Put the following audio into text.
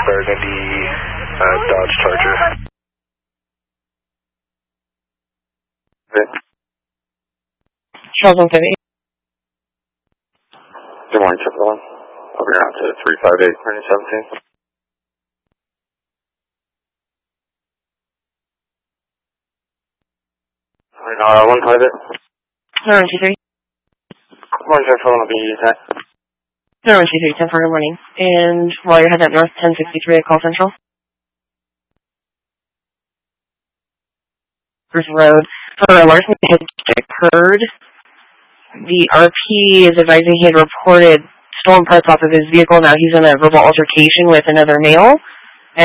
Burgundy Dodge Charger. Charles 178. Good morning, 111. Over here out to 358, 2017. Alright, 158. 0123. Good morning, 111. I'll be that. 0123, 10 for good morning. And while you're heading up north, 1063 at Call Central. Griffin Road. For a large hit occurred, the RP is advising he had reported stolen parts off of his vehicle. Now he's in a verbal altercation with another male.